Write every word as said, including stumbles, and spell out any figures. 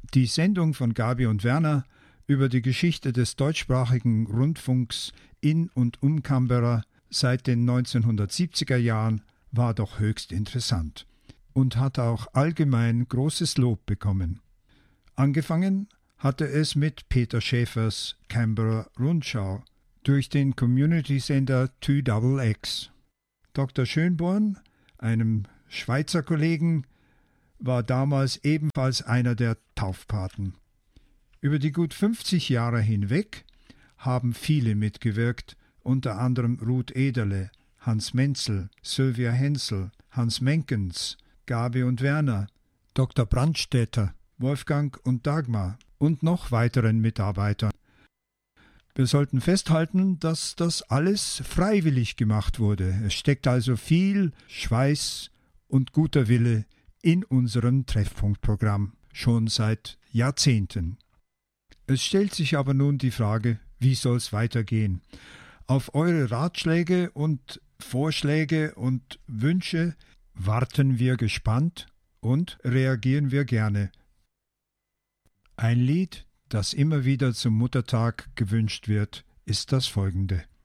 Die Sendung von Gabi und Werner über die Geschichte des deutschsprachigen Rundfunks in und um Canberra seit den neunzehnhundertsiebziger Jahren war doch höchst interessant und hat auch allgemein großes Lob bekommen. Angefangen hatte es mit Peter Schäfers Canberra Rundschau durch den Community-Sender zwei X X. Doktor Schönborn, einem Schweizer Kollegen, war damals ebenfalls einer der Taufpaten. Über die gut fünfzig Jahre hinweg haben viele mitgewirkt, unter anderem Ruth Ederle, Hans Menzel, Sylvia Hensel, Hans Menkens, Gabi und Werner, Doktor Brandstätter, Wolfgang und Dagmar und noch weiteren Mitarbeitern. Wir sollten festhalten, dass das alles freiwillig gemacht wurde. Es steckt also viel Schweiß und guter Wille in unserem Treffpunktprogramm, schon seit Jahrzehnten. Es stellt sich aber nun die Frage, wie soll es weitergehen? Auf eure Ratschläge und Vorschläge und Wünsche warten wir gespannt und reagieren wir gerne. Ein Lied, das immer wieder zum Muttertag gewünscht wird, ist das folgende.